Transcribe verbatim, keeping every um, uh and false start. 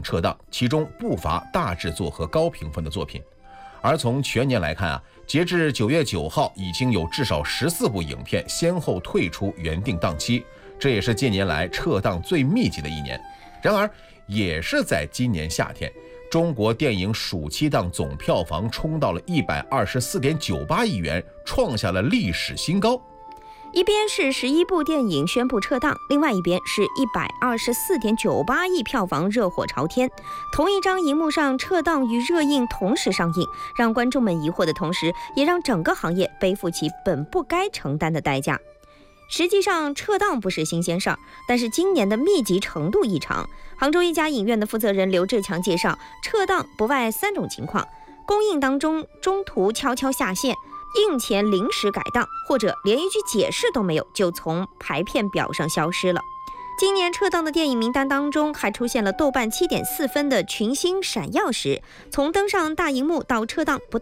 撤档，其中不乏大制作和高评分的作品。而从全年来看啊，截至九月九号，已经有至少十四部影片先后退出原定档期，这也是近年来撤档最密集的一年。然而，也是在今年夏天，中国电影暑期档总票房冲到了一百二十四点九八亿元，创下了历史新高。 一边是十一部电影宣布撤档，另外一边是一百二十四点九八亿票房热火朝天。同一张荧幕上撤档与热映同时上映，让观众们疑惑的同时，也让整个行业背负起本不该承担的代价。实际上，撤档不是新鲜事儿，但是今年的密集程度异常。杭州一家影院的负责人刘志强介绍，撤档不外三种情况：公映当中中途悄悄下线，映前临时改档，或者连一句解释都没有就从排片表上消失了。今年撤档的电影名单当中，还出现了豆瓣 七点四 分的群星闪耀时，从登上大荧幕到撤档不